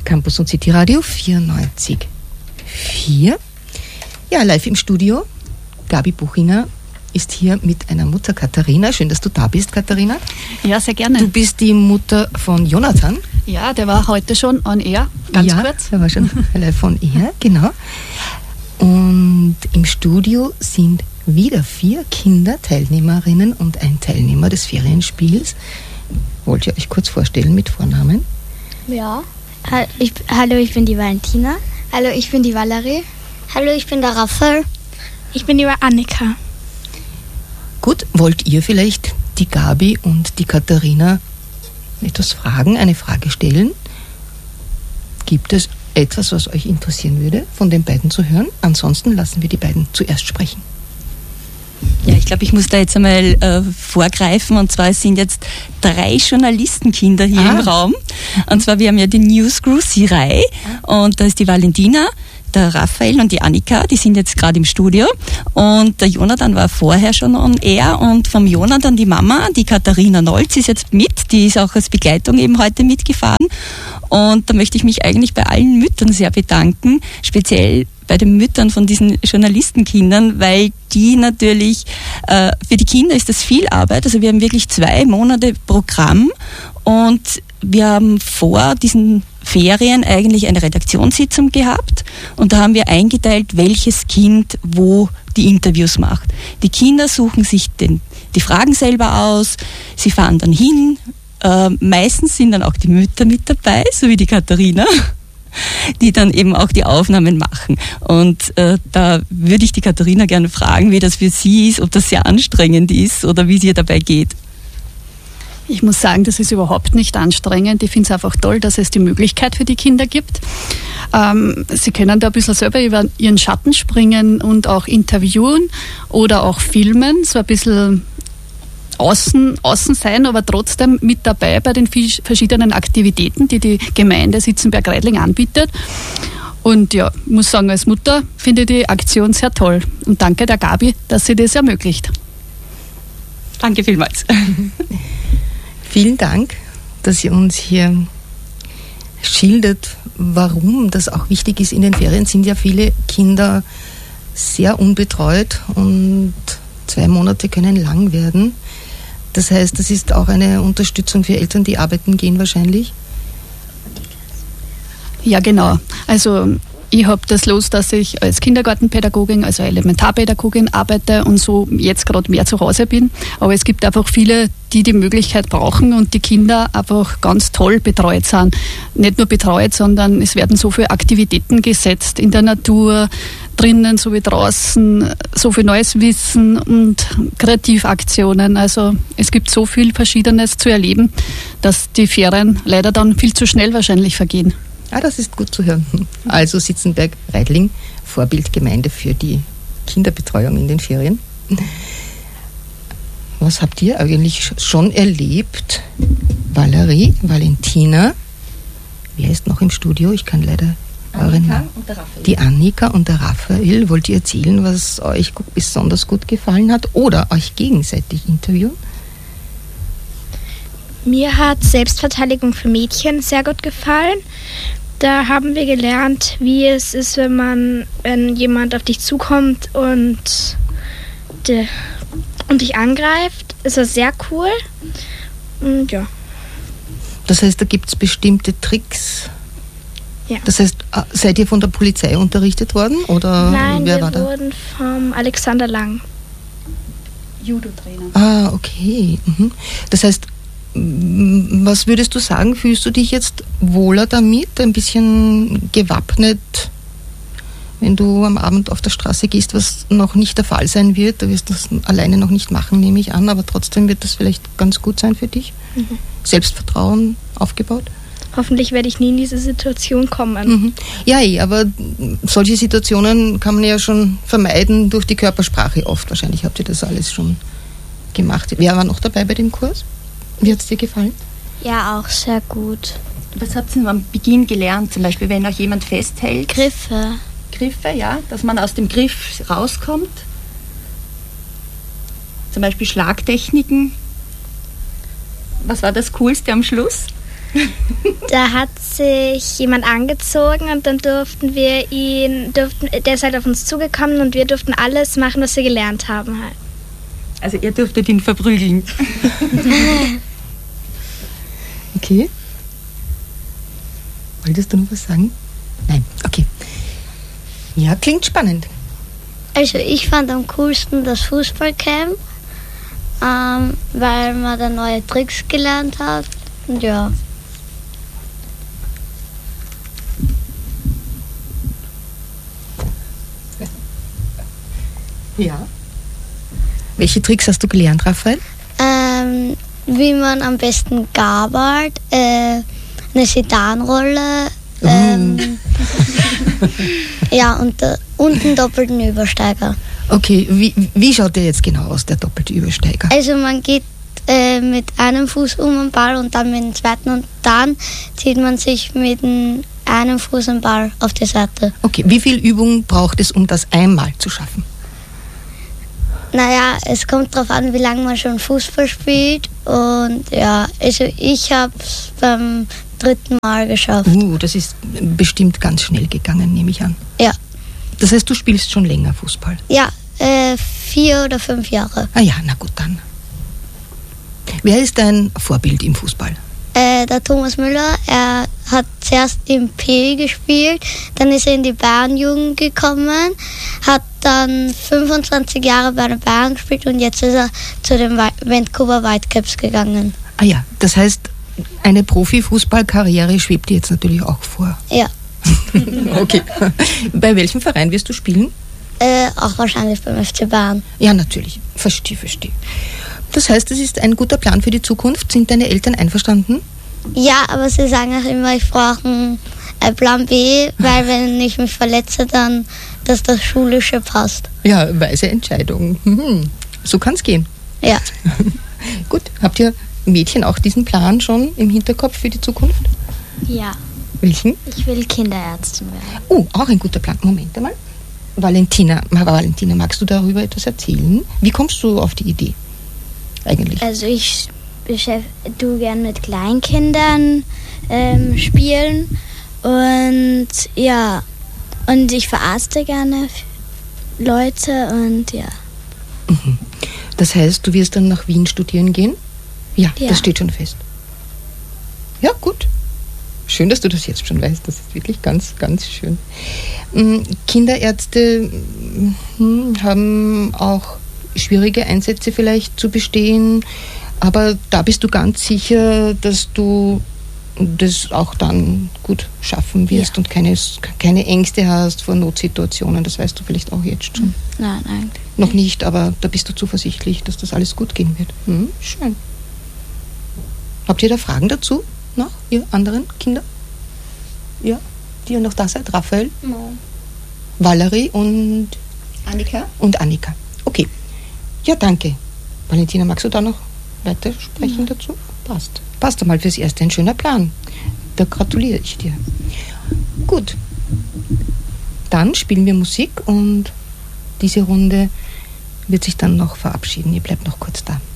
Campus und City Radio 94.4. Ja, live im Studio. Gabi Buchinger ist hier mit einer Mutter, Katharina. Schön, dass du da bist, Katharina. Ja, sehr gerne. Du bist die Mutter von Jonathan. Ja, der war heute schon on air, ganz kurz. Ja, der war schon live on air, genau. Und im Studio sind wieder 4 Kinder, Teilnehmerinnen und ein Teilnehmer des Ferienspiels. Wollt ihr euch kurz vorstellen mit Vornamen? Ja. Hallo, ich bin die Valentina. Hallo, ich bin die Valerie. Hallo, ich bin der Raphael. Ich bin die Annika. Gut, wollt ihr vielleicht die Gabi und die Katharina etwas fragen, eine Frage stellen? Gibt es etwas, was euch interessieren würde, von den beiden zu hören? Ansonsten lassen wir die beiden zuerst sprechen. Ja, ich glaube, ich muss da jetzt einmal vorgreifen, und zwar es sind jetzt 3 Journalistenkinder hier im Raum. Und zwar, wir haben ja die News Crew Sirei, und da ist die Valentina, der Raphael und die Annika, die sind jetzt gerade im Studio, und der Jonathan war vorher schon on air, und vom Jonathan die Mama, die Katharina Nolz, ist jetzt mit, die ist auch als Begleitung eben heute mitgefahren, und da möchte ich mich eigentlich bei allen Müttern sehr bedanken, speziell bei den Müttern von diesen Journalistenkindern, weil die natürlich, für die Kinder ist das viel Arbeit, also wir haben wirklich 2 Monate Programm, und wir haben vor diesen Ferien eigentlich eine Redaktionssitzung gehabt, und da haben wir eingeteilt, welches Kind wo die Interviews macht. Die Kinder suchen sich die Fragen selber aus, sie fahren dann hin, meistens sind dann auch die Mütter mit dabei, so wie die Katharina, die dann eben auch die Aufnahmen machen. Und da würde ich die Katharina gerne fragen, wie das für sie ist, ob das sehr anstrengend ist oder wie es ihr dabei geht. Ich muss sagen, das ist überhaupt nicht anstrengend. Ich finde es einfach toll, dass es die Möglichkeit für die Kinder gibt. Sie können da ein bisschen selber über ihren Schatten springen und auch interviewen oder auch filmen, so ein bisschen außen sein, aber trotzdem mit dabei bei den verschiedenen Aktivitäten, die die Gemeinde Sitzenberg-Reidling anbietet. Und ja, ich muss sagen, als Mutter finde ich die Aktion sehr toll. Und danke der Gabi, dass sie das ermöglicht. Danke vielmals. Vielen Dank, dass ihr uns hier schildert, warum das auch wichtig ist. In den Ferien sind ja viele Kinder sehr unbetreut, und 2 Monate können lang werden. Das heißt, das ist auch eine Unterstützung für Eltern, die arbeiten gehen wahrscheinlich. Ja, genau. Also ich habe das Los, dass ich als Kindergartenpädagogin, also Elementarpädagogin arbeite und so jetzt gerade mehr zu Hause bin. Aber es gibt einfach viele, die die Möglichkeit brauchen und die Kinder einfach ganz toll betreut sind. Nicht nur betreut, sondern es werden so viele Aktivitäten gesetzt in der Natur, drinnen sowie draußen, so viel neues Wissen und Kreativaktionen. Also es gibt so viel Verschiedenes zu erleben, dass die Ferien leider dann viel zu schnell wahrscheinlich vergehen. Ah, das ist gut zu hören. Also Sitzenberg-Reidling, Vorbildgemeinde für die Kinderbetreuung in den Ferien. Was habt ihr eigentlich schon erlebt? Valerie, Valentina, wer ist noch im Studio? Ich kann leider die Annika und der Raphael. Wollt ihr erzählen, was euch besonders gut gefallen hat oder euch gegenseitig interviewen? Mir hat Selbstverteidigung für Mädchen sehr gut gefallen. Da haben wir gelernt, wie es ist, wenn jemand auf dich zukommt und dich angreift. Es war sehr cool. Und ja. Das heißt, da gibt es bestimmte Tricks? Ja. Das heißt, seid ihr von der Polizei unterrichtet worden? Oder Nein, wer wir war da? wurden vom Alexander Lang. Judo-Trainer. Ah, okay. Mhm. Das heißt, was würdest du sagen, fühlst du dich jetzt wohler damit, ein bisschen gewappnet, wenn du am Abend auf der Straße gehst, was noch nicht der Fall sein wird? Du wirst das alleine noch nicht machen, nehme ich an, aber trotzdem wird das vielleicht ganz gut sein für dich? Mhm. Selbstvertrauen aufgebaut? Hoffentlich werde ich nie in diese Situation kommen. Mhm. Ja, aber solche Situationen kann man ja schon vermeiden durch die Körpersprache oft. Wahrscheinlich habt ihr das alles schon gemacht. Wer war noch dabei bei dem Kurs? Wie hat es dir gefallen? Ja, auch sehr gut. Was habt ihr am Beginn gelernt? Zum Beispiel, wenn euch jemand festhält? Griffe, ja, dass man aus dem Griff rauskommt. Zum Beispiel Schlagtechniken. Was war das Coolste am Schluss? Da hat sich jemand angezogen und dann der ist halt auf uns zugekommen und wir durften alles machen, was wir gelernt haben halt. Also ihr dürftet ihn verprügeln. Okay. Wolltest du noch was sagen? Nein, okay. Ja, klingt spannend. Also ich fand am coolsten das Fußballcamp, weil man da neue Tricks gelernt hat. Und ja. Ja. Welche Tricks hast du gelernt, Raphael? Wie man am besten gabelt, eine Sedanrolle, ja, und einen doppelten Übersteiger. Okay, wie schaut der jetzt genau aus, der doppelte Übersteiger? Also man geht mit einem Fuß um den Ball und dann mit dem zweiten und dann zieht man sich mit einem Fuß den Ball auf die Seite. Okay, wie viel Übung braucht es, um das einmal zu schaffen? Naja, es kommt darauf an, wie lange man schon Fußball spielt. Und ja, also ich habe es beim 3. Mal geschafft. Das ist bestimmt ganz schnell gegangen, nehme ich an. Ja. Das heißt, du spielst schon länger Fußball? Ja, 4 oder 5 Jahre. Ah ja, na gut dann. Wer ist dein Vorbild im Fußball? Der Thomas Müller, er hat zuerst im P gespielt, dann ist er in die Bayern-Jugend gekommen, hat dann 25 Jahre bei den Bayern gespielt und jetzt ist er zu den Vancouver Whitecaps gegangen. Ah ja, das heißt, eine Profifußballkarriere schwebt dir jetzt natürlich auch vor. Ja. Okay. Bei welchem Verein wirst du spielen? Auch wahrscheinlich beim FC Bayern. Ja, natürlich. Verstehe. Das heißt, es ist ein guter Plan für die Zukunft. Sind deine Eltern einverstanden? Ja, aber sie sagen auch immer, ich brauche einen Plan B, weil wenn ich mich verletze, dann, dass das Schulische passt. Ja, weise Entscheidung. So kann es gehen. Ja. Gut, habt ihr Mädchen auch diesen Plan schon im Hinterkopf für die Zukunft? Ja, Welchen? ich will Kinderärztin werden. Oh, auch ein guter Plan. Moment einmal. Valentina, magst du darüber etwas erzählen? Wie kommst du auf die Idee eigentlich? Also ich tue gern mit Kleinkindern spielen und ja, und ich verarzte gerne Leute und ja. Das heißt, du wirst dann nach Wien studieren gehen? Ja, das steht schon fest. Ja, gut. Schön, dass du das jetzt schon weißt. Das ist wirklich ganz, ganz schön. Kinderärzte haben auch schwierige Einsätze vielleicht zu bestehen, aber da bist du ganz sicher, dass du das auch dann gut schaffen wirst und keine Ängste hast vor Notsituationen. Das weißt du vielleicht auch jetzt schon. Nein. Noch nicht, aber da bist du zuversichtlich, dass das alles gut gehen wird. Schön. Habt ihr da Fragen dazu noch, ihr anderen Kinder? Ja, die ihr noch da seid? Raphael? No. Valerie und Annika? Und Annika. Okay. Ja, danke. Valentina, magst du da noch weitersprechen dazu? Passt einmal fürs Erste. Ein schöner Plan. Da gratuliere ich dir. Gut. Dann spielen wir Musik und diese Runde wird sich dann noch verabschieden. Ihr bleibt noch kurz da.